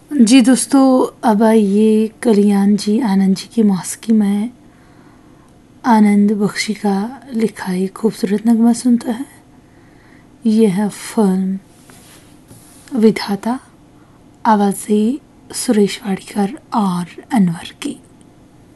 जी दोस्तों, अब आइए कल्याण जी आनंद जी की मौसीकी में आनंद बख्शी का लिखा एक खूबसूरत नगमा सुनता है। यह है फिल्म विधाता, आवाज़ें सुरेश वाडकर और अनवर की।